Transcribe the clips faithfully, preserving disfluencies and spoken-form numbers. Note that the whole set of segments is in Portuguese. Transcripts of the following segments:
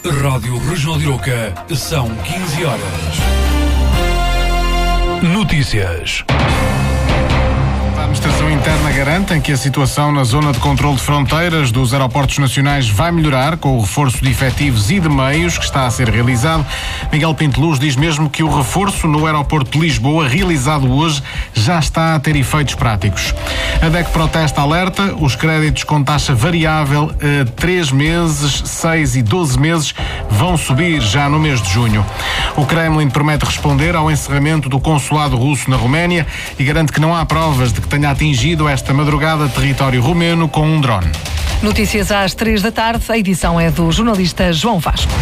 Rádio Regional de Arouca, são quinze horas. Notícias. A Administração Interna garante que a situação na zona de controle de fronteiras dos aeroportos nacionais vai melhorar com o reforço de efetivos e de meios que está a ser realizado. Miguel Pinto Luz diz mesmo que o reforço no aeroporto de Lisboa, realizado hoje, já está a ter efeitos práticos. A D E C Proteste alerta, os créditos com taxa variável a três meses, seis e doze meses vão subir já no mês de junho. O Kremlin promete responder ao encerramento do consulado russo na Roménia e garante que não há provas de que tenha atingido esta madrugada território romeno com um drone. Notícias às três da tarde, a edição é do jornalista João Vasco.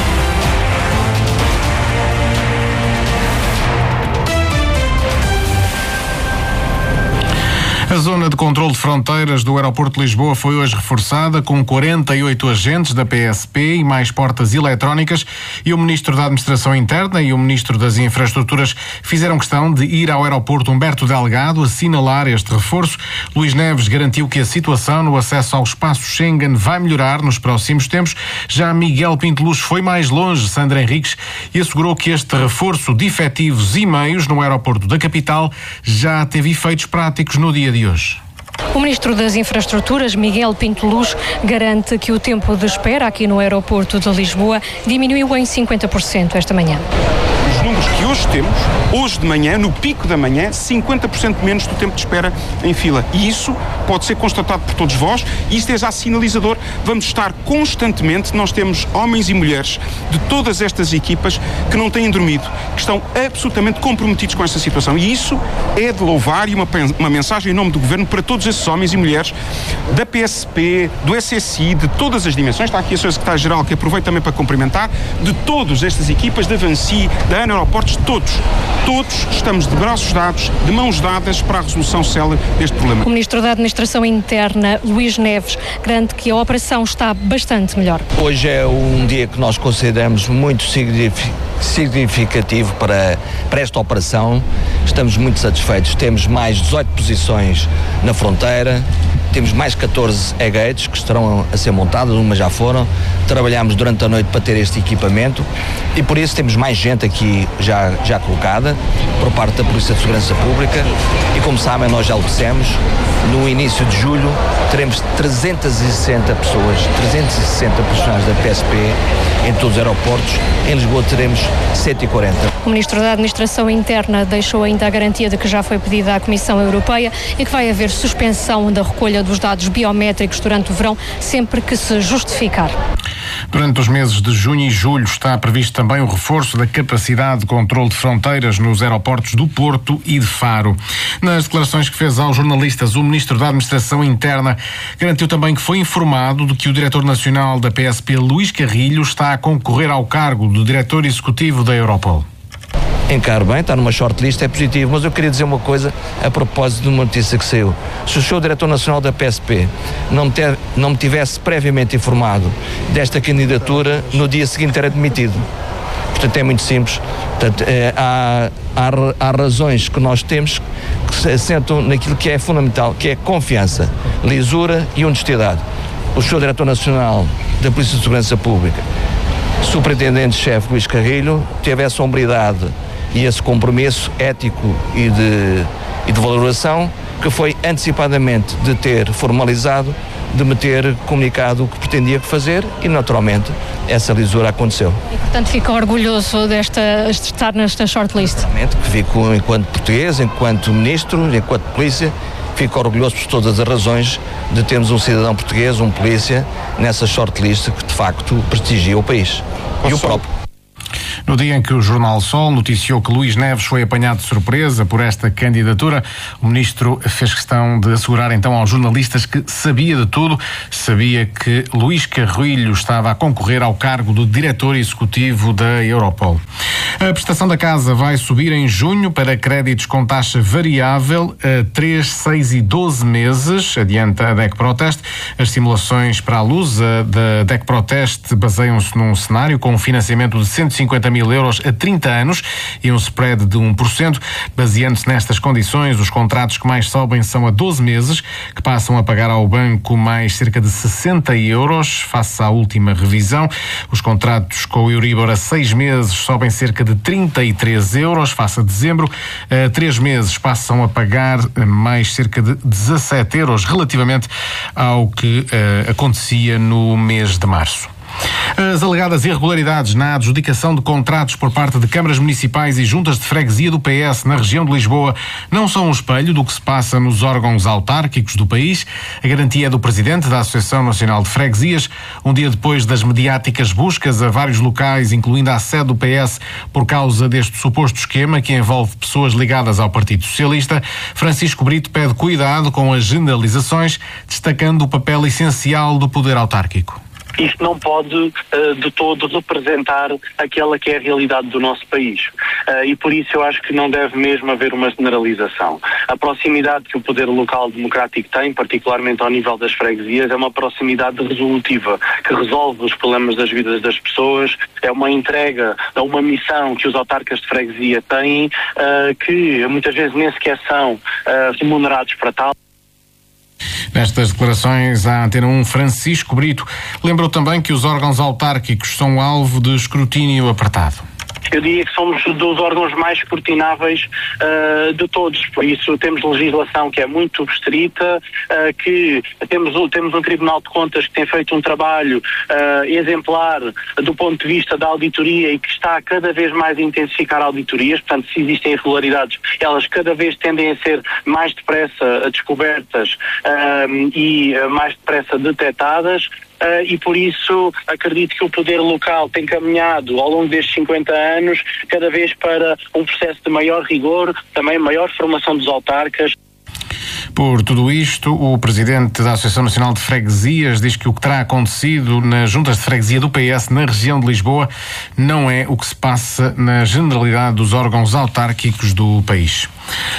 A zona de controle de fronteiras do aeroporto de Lisboa foi hoje reforçada com quarenta e oito agentes da P S P e mais portas eletrónicas, e o Ministro da Administração Interna e o Ministro das Infraestruturas fizeram questão de ir ao aeroporto Humberto Delgado assinalar este reforço. Luís Neves garantiu que a situação no acesso ao espaço Schengen vai melhorar nos próximos tempos. Já Miguel Pinto Luz foi mais longe, Sandra Henriques, e assegurou que este reforço de efetivos e meios no aeroporto da capital já teve efeitos práticos no dia de hoje. O Ministro das Infraestruturas, Miguel Pinto Luz, garante que o tempo de espera aqui no aeroporto de Lisboa diminuiu em cinquenta por cento esta manhã. Os números que hoje temos, hoje de manhã, no pico da manhã, cinquenta por cento menos do tempo de espera em fila. E isso pode ser constatado por todos vós, e isto é já sinalizador. Vamos estar constantemente, nós temos homens e mulheres de todas estas equipas que não têm dormido, que estão absolutamente comprometidos com esta situação. E isso é de louvar, e uma, uma mensagem em nome do Governo para todos esses homens e mulheres da P S P, do S S I, de todas as dimensões. Está aqui a senhora Secretária-Geral, que aproveito também para cumprimentar, de todas estas equipas, da Vansi, da ANA Aeroportos, todos, todos estamos de braços dados, de mãos dadas para a resolução célere deste problema. O Ministro da Administração Interna, Luís Neves, garante que a operação está bastante melhor. Hoje é um dia que nós consideramos muito significativo para, para esta operação. Estamos muito satisfeitos. Temos mais dezoito posições na fronteira, temos mais catorze e-gates que estarão a ser montadas, umas já foram. Trabalhámos durante a noite para ter este equipamento e por isso temos mais gente aqui já, já colocada por parte da Polícia de Segurança Pública, e como sabem, nós já o dissemos, no início de julho teremos trezentas e sessenta pessoas, trezentos e sessenta profissionais da P S P em todos os aeroportos. Em Lisboa teremos cento e quarenta. O Ministro da Administração Interna deixou ainda a garantia de que já foi pedida à Comissão Europeia e que vai haver suspensão da recolha dos dados biométricos durante o verão, sempre que se justificar. Durante os meses de junho e julho está previsto também o reforço da capacidade de controle de fronteiras nos aeroportos do Porto e de Faro. Nas declarações que fez aos jornalistas, o Ministro da Administração Interna garantiu também que foi informado de que o Diretor Nacional da P S P, Luís Carrilho, está a concorrer ao cargo de Diretor Executivo da Europol. Encaro bem, está numa shortlist, é positivo, mas eu queria dizer uma coisa a propósito de uma notícia que saiu. Se o senhor Diretor Nacional da P S P não me, ter, não me tivesse previamente informado desta candidatura, no dia seguinte era demitido. Portanto, é muito simples. Portanto, é, há, há, há razões que nós temos que se assentam naquilo que é fundamental, que é confiança, lisura e honestidade. O senhor Diretor Nacional da Polícia de Segurança Pública, Superintendente-Chefe Luís Carrilho, teve essa hombridade e esse compromisso ético e de, e de valoração, que foi antecipadamente de ter formalizado, de me ter comunicado o que pretendia fazer, e naturalmente essa lisura aconteceu. E portanto fica orgulhoso desta, de estar nesta shortlist? Naturalmente que fico, enquanto português, enquanto ministro, enquanto polícia, fico orgulhoso por todas as razões de termos um cidadão português, um polícia, nessa shortlist que de facto prestigia o país. E o próprio. No dia em que o Jornal Sol noticiou que Luís Neves foi apanhado de surpresa por esta candidatura, o Ministro fez questão de assegurar então aos jornalistas que sabia de tudo, sabia que Luís Carrilho estava a concorrer ao cargo de Diretor Executivo da Europol. A prestação da casa vai subir em junho para créditos com taxa variável a três, seis e doze meses, adianta a D E C Proteste. As simulações para a Lusa da D E C Proteste baseiam-se num cenário com um financiamento de cento e cinquenta mil mil euros a trinta anos e um spread de um por cento. Baseando-se nestas condições, os contratos que mais sobem são a doze meses, que passam a pagar ao banco mais cerca de sessenta euros, face à última revisão. Os contratos com o Euribor a seis meses sobem cerca de trinta e três euros, face a dezembro. A três meses passam a pagar mais cerca de dezassete euros, relativamente ao que uh, acontecia no mês de março. As alegadas irregularidades na adjudicação de contratos por parte de câmaras municipais e juntas de freguesia do P S na região de Lisboa não são um espelho do que se passa nos órgãos autárquicos do país. A garantia é do presidente da Associação Nacional de Freguesias, um dia depois das mediáticas buscas a vários locais, incluindo a sede do P S, por causa deste suposto esquema que envolve pessoas ligadas ao Partido Socialista. Francisco Brito pede cuidado com as generalizações, destacando o papel essencial do poder autárquico. Isto não pode uh, de todo representar aquela que é a realidade do nosso país. Uh, e por isso eu acho que não deve mesmo haver uma generalização. A proximidade que o poder local democrático tem, particularmente ao nível das freguesias, é uma proximidade resolutiva, que resolve os problemas das vidas das pessoas, é uma entrega, é uma missão que os autarcas de freguesia têm, uh, que muitas vezes nem sequer são uh, remunerados para tal. Nestas declarações à Antena um, Francisco Brito lembrou também que os órgãos autárquicos são alvo de escrutínio apertado. Eu diria que somos dos órgãos mais escrutináveis uh, de todos, por isso temos legislação que é muito restrita, uh, que temos, temos um Tribunal de Contas que tem feito um trabalho uh, exemplar do ponto de vista da auditoria e que está cada vez mais a intensificar auditorias. Portanto, se existem irregularidades, elas cada vez tendem a ser mais depressa descobertas uh, e uh, mais depressa detectadas. Uh, e por isso acredito que o poder local tem caminhado ao longo destes cinquenta anos cada vez para um processo de maior rigor, também maior formação dos autarcas. Por tudo isto, o presidente da Associação Nacional de Freguesias diz que o que terá acontecido nas juntas de freguesia do P S na região de Lisboa não é o que se passa na generalidade dos órgãos autárquicos do país.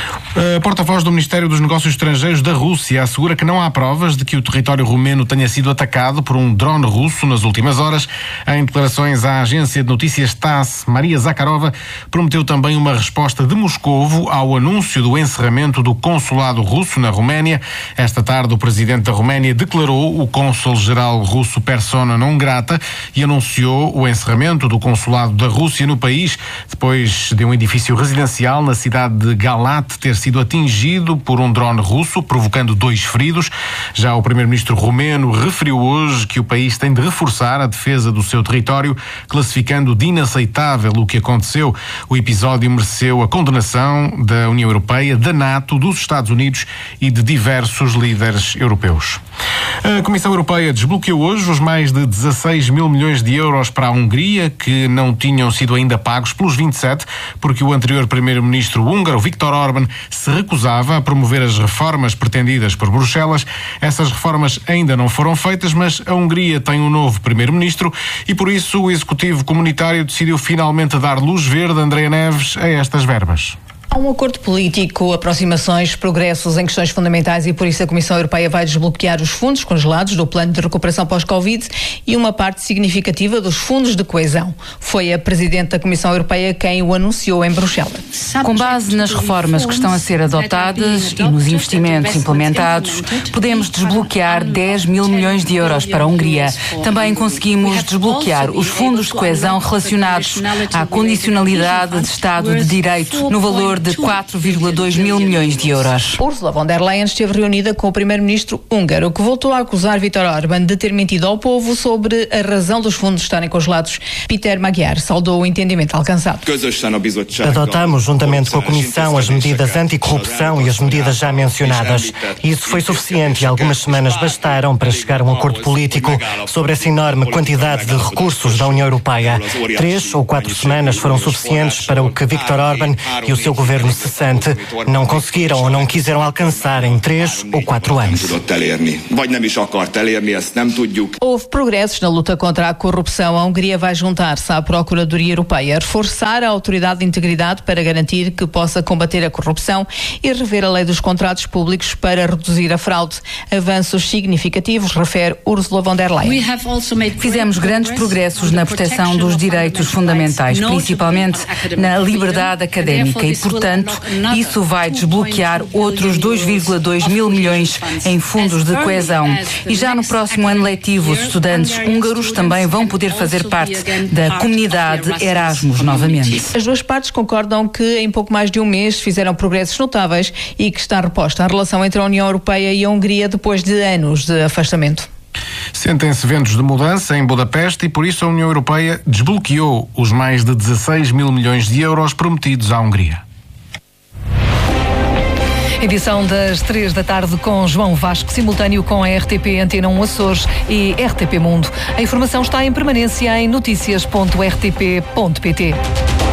A porta-voz do Ministério dos Negócios Estrangeiros da Rússia assegura que não há provas de que o território romeno tenha sido atacado por um drone russo nas últimas horas. Em declarações à agência de notícias TASS, Maria Zakharova prometeu também uma resposta de Moscovo ao anúncio do encerramento do consulado russo na Roménia. Esta tarde, o presidente da Roménia declarou o cônsul-geral russo persona non grata e anunciou o encerramento do consulado da Rússia no país, depois de um edifício residencial na cidade de Galat ter sido atingido por um drone russo, provocando dois feridos. Já o primeiro-ministro romeno referiu hoje que o país tem de reforçar a defesa do seu território, classificando de inaceitável o que aconteceu. O episódio mereceu a condenação da União Europeia, da NATO, dos Estados Unidos e de diversos líderes europeus. A Comissão Europeia desbloqueou hoje os mais de dezasseis mil milhões de euros para a Hungria, que não tinham sido ainda pagos pelos vinte e sete, porque o anterior primeiro-ministro húngaro, Viktor Orbán, se recusava a promover as reformas pretendidas por Bruxelas. Essas reformas ainda não foram feitas, mas a Hungria tem um novo primeiro-ministro e, por isso, o Executivo Comunitário decidiu finalmente dar luz verde, Andréa Neves, a estas verbas. Há um acordo político, aproximações, progressos em questões fundamentais e por isso a Comissão Europeia vai desbloquear os fundos congelados do Plano de Recuperação pós-Covid e uma parte significativa dos fundos de coesão. Foi a Presidente da Comissão Europeia quem o anunciou em Bruxelas. Com base nas reformas que estão a ser adotadas e nos investimentos implementados, podemos desbloquear dez mil milhões de euros para a Hungria. Também conseguimos desbloquear os fundos de coesão relacionados à condicionalidade de Estado de Direito, no valor de quatro vírgula dois mil milhões de euros. Ursula von der Leyen esteve reunida com o primeiro-ministro húngaro, que voltou a acusar Viktor Orbán de ter mentido ao povo sobre a razão dos fundos estarem congelados. Peter Magyar saudou o entendimento alcançado. Adotamos, juntamente com a Comissão, as medidas anticorrupção e as medidas já mencionadas. Isso foi suficiente e algumas semanas bastaram para chegar a um acordo político sobre essa enorme quantidade de recursos da União Europeia. Três ou quatro semanas foram suficientes para o que Viktor Orbán e o seu governo governo cessante não conseguiram ou não quiseram alcançar em três ou quatro anos. Houve progressos na luta contra a corrupção. A Hungria vai juntar-se à Procuradoria Europeia, reforçar a autoridade de integridade para garantir que possa combater a corrupção e rever a lei dos contratos públicos para reduzir a fraude. Avanços significativos, refere Ursula von der Leyen. Fizemos grandes progressos na proteção dos direitos fundamentais, principalmente na liberdade académica e, portanto, isso vai desbloquear outros dois vírgula dois mil milhões em fundos de coesão. E já no próximo ano letivo, os estudantes húngaros também vão poder fazer parte da comunidade Erasmus novamente. As duas partes concordam que em pouco mais de um mês fizeram progressos notáveis e que está reposta a relação entre a União Europeia e a Hungria depois de anos de afastamento. Sentem-se ventos de mudança em Budapeste e por isso a União Europeia desbloqueou os mais de dezasseis mil milhões de euros prometidos à Hungria. Edição das três da tarde com João Vasco, simultâneo com a R T P Antena um Açores e R T P Mundo. A informação está em permanência em noticias ponto r t p ponto p t.